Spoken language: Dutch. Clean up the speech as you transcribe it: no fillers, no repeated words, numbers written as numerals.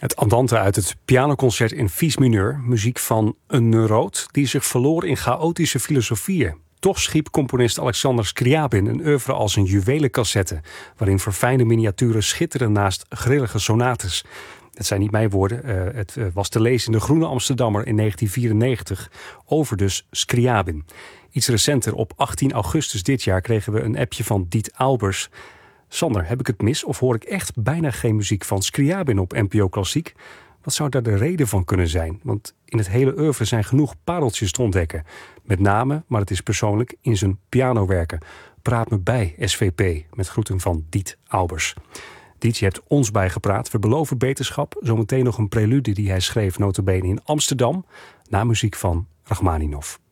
Het Andante uit het pianoconcert in Vies mineur, muziek van een neuroot die zich verloor in chaotische filosofieën. Toch schiep componist Alexander Scriabin een oeuvre als een juwelencassette, waarin verfijnde miniaturen schitteren naast grillige sonates. Het zijn niet mijn woorden, het was te lezen in de Groene Amsterdammer in 1994 over dus Scriabin. Iets recenter, op 18 augustus dit jaar, kregen we een appje van Diet Albers. Sander, heb ik het mis of hoor ik echt bijna geen muziek van Scriabin op NPO Klassiek? Wat zou daar de reden van kunnen zijn? Want in het hele oeuvre zijn genoeg pareltjes te ontdekken. Met name, maar het is persoonlijk, in zijn pianowerken. Praat me bij, SVP, met groeten van Diet Albers. Diet, je hebt ons bijgepraat. We beloven beterschap. Zometeen nog een prelude die hij schreef nota bene in Amsterdam, na muziek van Rachmaninov.